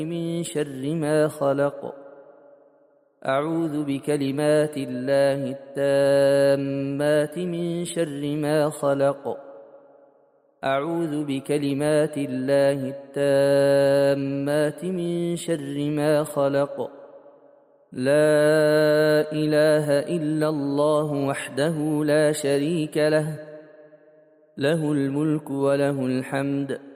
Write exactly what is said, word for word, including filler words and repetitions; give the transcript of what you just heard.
من شر ما خلق. أعوذ بكلمات الله التامات من شر ما خلق. أعوذ بكلمات الله التامات من شر ما خلق. لا إله إلا الله وحده لا شريك له، له الملك وله الحمد